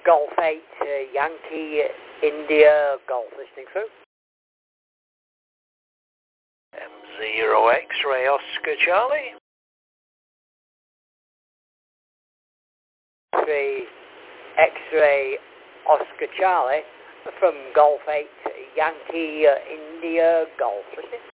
Golf 8, Yankee, India, Golf, listening through. M0 X-ray Oscar Charlie. 3 X-ray Oscar Charlie from Golf 8, Yankee, India, Golf, listening.